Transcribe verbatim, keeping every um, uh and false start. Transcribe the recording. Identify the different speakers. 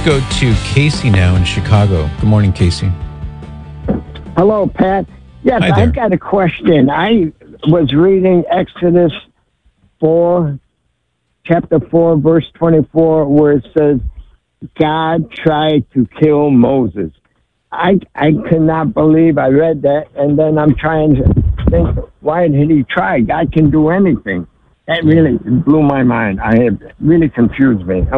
Speaker 1: go to Casey now in Chicago. Good morning, Casey.
Speaker 2: Hello, Pat. Yes,
Speaker 1: Hi there.
Speaker 2: I've got a question. I was reading Exodus four, chapter four, verse twenty-four, where it says, God tried to kill Moses. I I could not believe I read that, and then I'm trying to think, why did he try? God can do anything. That really blew my mind. I it really confused me.